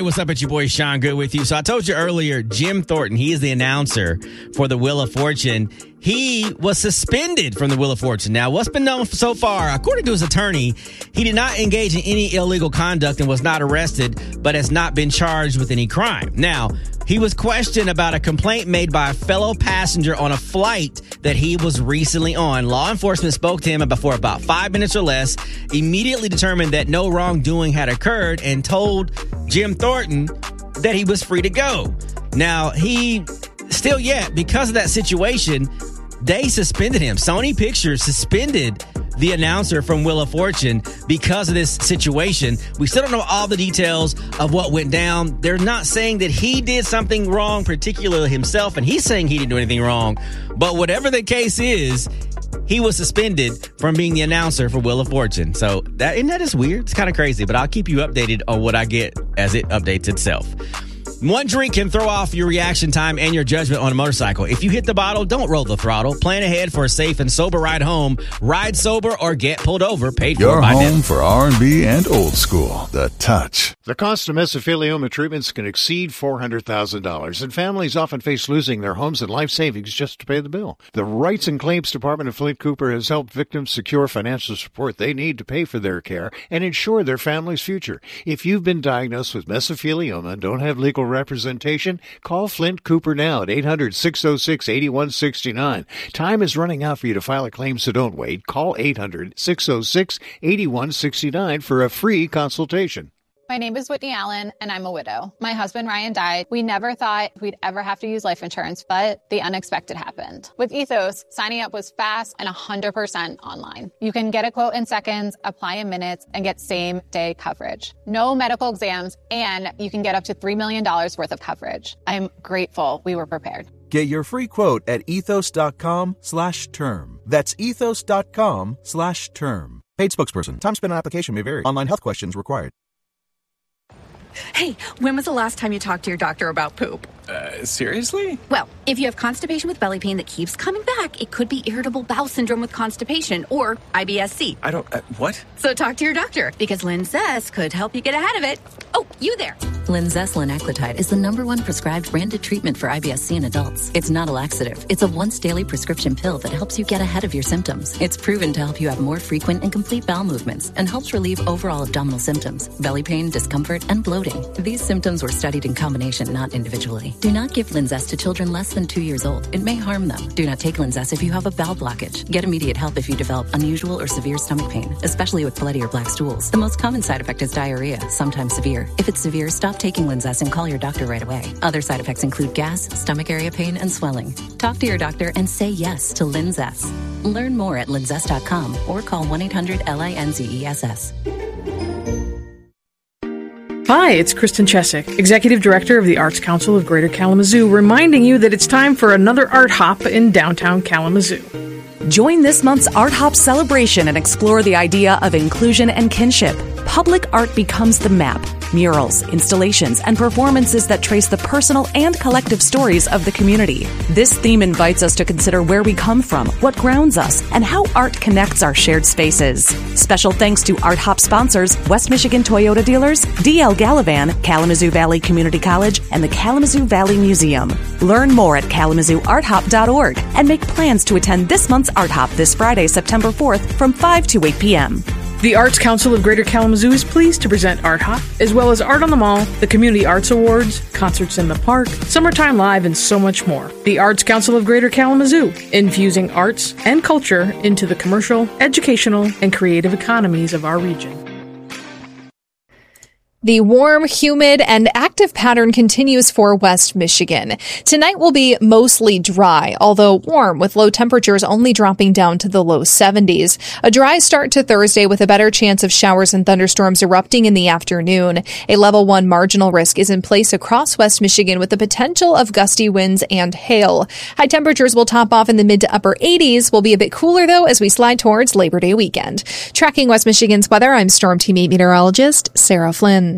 what's up? It's your boy Sean Good with you. So I told you earlier, Jim Thornton, he is the announcer for the Wheel of Fortune. He was suspended from the Wheel of Fortune. Now, what's been known so far, according to his attorney, he did not engage in any illegal conduct and was not arrested, but has not been charged with any crime. Now, he was questioned about a complaint made by a fellow passenger on a flight that he was recently on. Law enforcement spoke to him for about 5 minutes or less, immediately determined that no wrongdoing had occurred, and told Jim Thornton that he was free to go. Now, because of that situation, they suspended him. Sony Pictures suspended the announcer from Wheel of Fortune because of this situation. We still don't know all the details of what went down. They're not saying that he did something wrong, particularly himself, and he's saying he didn't do anything wrong. But whatever the case is, he was suspended from being the announcer for Wheel of Fortune. So isn't that just weird? It's kind of crazy, but I'll keep you updated on what I get as it updates itself. One drink can throw off your reaction time and your judgment on a motorcycle. If you hit the bottle, don't roll the throttle. Plan ahead for a safe and sober ride home. Ride sober or get pulled over. Paid for Your by home them. for R&B and old school. The Touch. The cost of mesothelioma treatments can exceed $400,000, and families often face losing their homes and life savings just to pay the bill. The Rights and Claims Department of Flint Cooper has helped victims secure financial support they need to pay for their care and ensure their family's future. If you've been diagnosed with mesothelioma and don't have legal representation, call Flint Cooper now at 800-606-8169. Time is running out for you to file a claim, so don't wait. Call 800-606-8169 for a free consultation. My name is Whitney Allen, and I'm a widow. My husband, Ryan, died. We never thought we'd ever have to use life insurance, but the unexpected happened. With Ethos, signing up was fast and 100% online. You can get a quote in seconds, apply in minutes, and get same-day coverage. No medical exams, and you can get up to $3 million worth of coverage. I'm grateful we were prepared. Get your free quote at ethos.com/term. That's ethos.com/term. Paid spokesperson. Time spent on application may vary. Online health questions required. Hey, when was the last time you talked to your doctor about poop? Seriously? Well, if you have constipation with belly pain that keeps coming back, it could be irritable bowel syndrome with constipation or IBS-C. I don't... what? So talk to your doctor, because Linzess could help you get ahead of it. Oh, you there. Linzess linaclotide is the #1 prescribed branded treatment for IBS-C in adults. It's not a laxative. It's a once-daily prescription pill that helps you get ahead of your symptoms. It's proven to help you have more frequent and complete bowel movements and helps relieve overall abdominal symptoms, belly pain, discomfort, and bloating. These symptoms were studied in combination, not individually. Do not give Linzess to children less than 2 years old. It may harm them. Do not take Linzess if you have a bowel blockage. Get immediate help if you develop unusual or severe stomach pain, especially with bloody or black stools. The most common side effect is diarrhea, sometimes severe. If it's severe, stop taking Linzess and call your doctor right away. Other side effects include gas, stomach area pain, and swelling. Talk to your doctor and say yes to Linzess. Learn more at linzess.com or call 1-800-LINZESS. Hi, it's Kristen Chesick, Executive Director of the Arts Council of Greater Kalamazoo, reminding you that it's time for another Art Hop in downtown Kalamazoo. Join this month's Art Hop celebration and explore the idea of inclusion and kinship. Public art becomes the map. Murals, installations, and performances that trace the personal and collective stories of the community. This theme invites us to consider where we come from, what grounds us, and how art connects our shared spaces. Special thanks to Art Hop sponsors West Michigan Toyota dealers, DL Galavan, Kalamazoo Valley Community College, and the Kalamazoo Valley Museum. Learn more at kalamazooarthop.org and make plans to attend this month's Art Hop this Friday, September 4th from 5 to 8 p.m. The Arts Council of Greater Kalamazoo is pleased to present Art Hop, as well as Art on the Mall, the Community Arts Awards, Concerts in the Park, Summertime Live, and so much more. The Arts Council of Greater Kalamazoo, infusing arts and culture into the commercial, educational, and creative economies of our region. The warm, humid, and active pattern continues for West Michigan. Tonight will be mostly dry, although warm, with low temperatures only dropping down to the low 70s. A dry start to Thursday with a better chance of showers and thunderstorms erupting in the afternoon. A level 1 marginal risk is in place across West Michigan with the potential of gusty winds and hail. High temperatures will top off in the mid to upper 80s. Will be a bit cooler, though, as we slide towards Labor Day weekend. Tracking West Michigan's weather, I'm Storm Team 8 meteorologist Sarah Flynn.